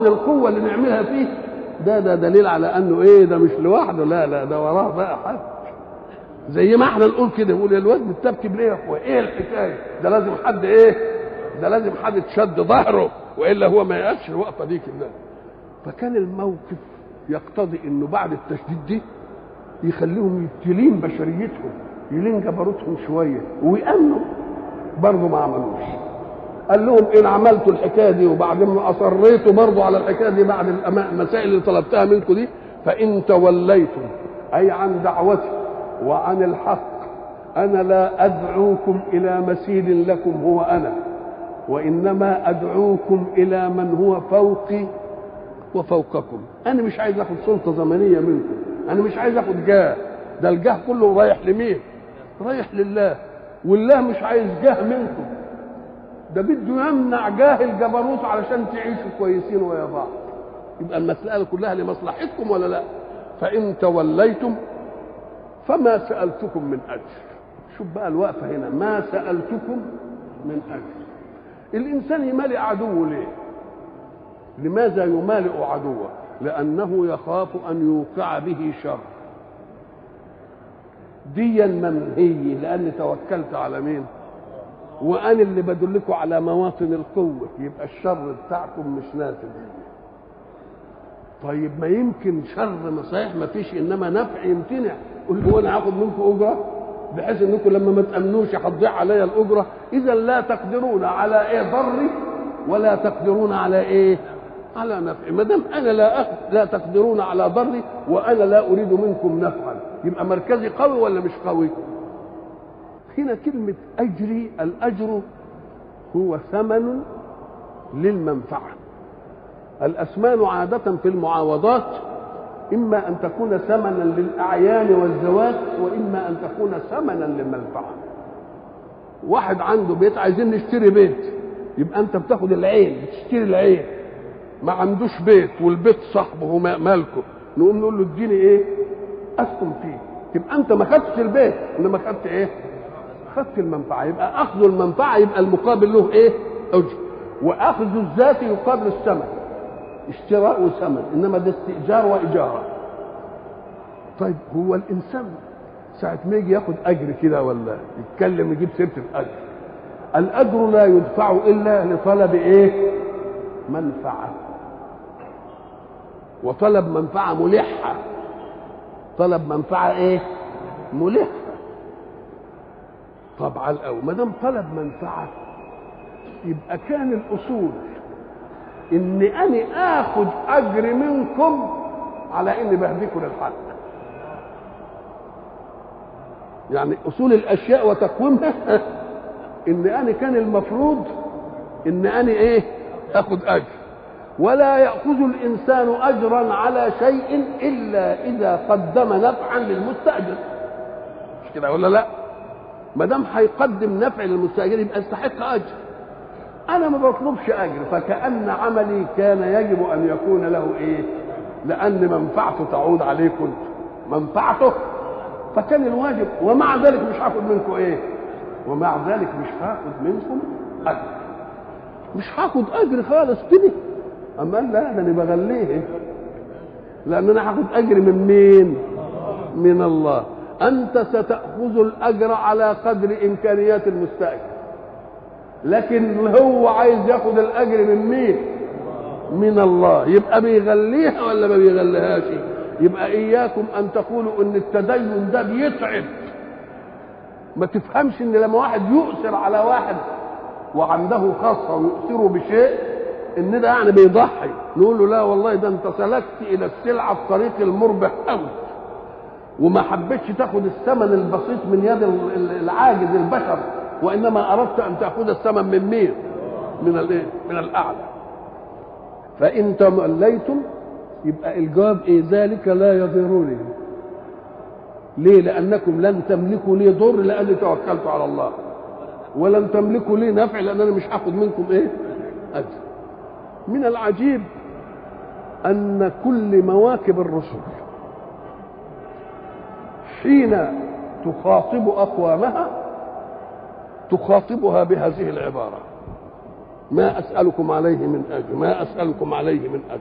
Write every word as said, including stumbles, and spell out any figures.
القوة اللي نعملها فيه ده ده دليل على انه ايه، ده مش لوحده، لا لا ده وراه بقى حد. زي ما احنا نقول كده، نقول يا الواد بتبكي ليه يا اخويا، ايه الحكايه؟ ده لازم حد ايه، ده لازم حد تشد ظهره، والا هو ما يقفش الوقفه دي كده. فكان الموقف يقتضي انه بعد التشديد دي يخليهم يلين بشريتهم، يلين جبروتهم شويه ويأمنوا. برضه ما عملوش. قال لهم ان عملتوا الحكايه دي وبعدين اصريتوا برضه على الحكايه دي بعد المسائل اللي طلبتها منكم دي، فان توليتم اي عن دعوتي وعن الحق، انا لا ادعوكم الى مثيل لكم هو انا، وانما ادعوكم الى من هو فوقي وفوقكم. انا مش عايز اخد سلطه زمنيه منكم، انا مش عايز اخد جاه، ده الجاه كله رايح لمين؟ رايح لله، والله مش عايز جاه منكم، ده بده يمنع جاه الجبروت علشان تعيشوا كويسين ويا بعض. يبقى المسألة كلها لمصلحتكم ولا لا؟ فإن توليتم فما سألتكم من أجر. شوف بقى الوقفة هنا، ما سألتكم من أجر. الإنسان يمالئ عدوه ليه؟ لماذا يمالئ عدوه؟ لأنه يخاف أن يوقع به شر. ديا منهي، لأني توكلت على مين؟ وأنا اللي بدلكم على مواطن القوة، يبقى الشر بتاعكم مش نافذ. طيب ما يمكن شر صحيح ما فيش، إنما نفع يمتنع. قل هو أنا هاخد منكم أجرة بحيث إنكم لما ما تأمنوش هتضيع عليا الأجرة، إذا لا تقدرون على إيه ضري ولا تقدرون على إيه؟ على نفع. ما دام أنا لا أخذ لا تقدرون على ضري وأنا لا أريد منكم نفعا، يبقى مركزي قوي ولا مش قوي؟ هنا كلمة أجري، الأجر هو ثمن للمنفعة. الأثمان عادة في المعاوضات إما أن تكون ثمنا للأعيان والزواج، وإما أن تكون ثمنا للمنفعة. واحد عنده بيت، عايزين نشتري بيت، يبقى أنت بتاخد العين، بتشتري العين. ما عندوش بيت والبيت صاحبه مالكه، نقوم نقول له اديني إيه أسكن فيه، تبقى أنت ما خدتش البيت إنما خدت إيه؟ خدت المنفعه. يبقى اخذ المنفعه يبقى المقابل له ايه؟ اجر. واخذ الذات يقابل الثمن، اشتراء وثمن، انما ده استئجار واجاره. طيب هو الانسان ساعه ما يجي ياخد اجر كده ولا يتكلم يجيب سيره الاجر، الاجر لا يدفع الا لطلب ايه؟ منفعه. وطلب منفعه ملحه. طلب منفعه ايه؟ ملحه. طبعا الأول ما دام طلب منفعه يبقى كان الاصول اني انا اخذ اجر منكم على اني بهديكم للحق. يعني اصول الاشياء وتقويمها ان انا كان المفروض ان انا ايه؟ اخذ اجر. ولا ياخذ الانسان اجرا على شيء الا اذا قدم نفعا للمستاجر. مش كده ولا لا؟ ما دام هيقدم نفع للمستاجر يبقى يستحق اجر. انا ما بطلبش اجر، فكأن عملي كان يجب ان يكون له ايه؟ لان منفعته تعود عليكم، منفعته، فكان الواجب. ومع ذلك مش هاخد منكم ايه؟ ومع ذلك مش هاخد منكم اجر، مش هاخد اجر خالص كده. اما لا، ده انا بغليه، لان انا هاخد اجر من مين؟ من الله. أنت ستأخذ الأجر على قدر إمكانيات المستأجر، لكن هو عايز يأخذ الأجر من مين؟ من الله. يبقى بيغليها ولا ما بيغليهاش؟ يبقى إياكم أن تقولوا إن التدين ده بيتعب. ما تفهمش إن لما واحد يؤثر على واحد وعنده خاصة ويؤثره بشيء إن ده يعني بيضحي. نقول له لا والله، ده أنت سلكت إلى السلعة الطريق المربح أوي، وما حبيتش تاخد الثمن البسيط من يد العاجز البشر، وانما اردت ان تاخذ الثمن من مين؟ من الايه؟ من الاعلى. فان توليتم يبقى الجواب ايه؟ ذلك لا يضرني. ليه؟ لانكم لن تملكوا لي ضر لاني توكلت على الله، ولن تملكوا لي نفع لان انا مش هاخد منكم ايه؟ اجر. من العجيب ان كل مواكب الرسل حين تخاطب أقوامها تخاطبها بهذه العبارة: ما اسالكم عليه من اجر، ما اسالكم عليه من اجر.